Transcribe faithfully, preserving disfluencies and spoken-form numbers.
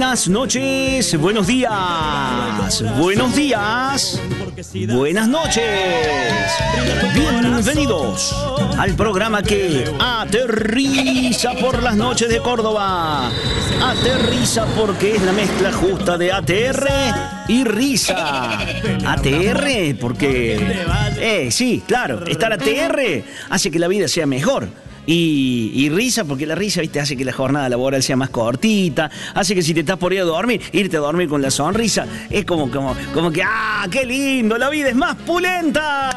Buenas noches, buenos días, buenos días, buenas noches. Bienvenidos al programa que aterriza por las noches de Córdoba. Aterriza porque es la mezcla justa de A T R y risa. A T R porque... Eh, sí, claro, estar A T R hace que la vida sea mejor. Y, y risa, porque la risa, viste, hace que la jornada laboral sea más cortita, hace que si te estás por ir a dormir, irte a dormir con la sonrisa, es como, como, como que, ¡ah, qué lindo! La vida es más pulenta.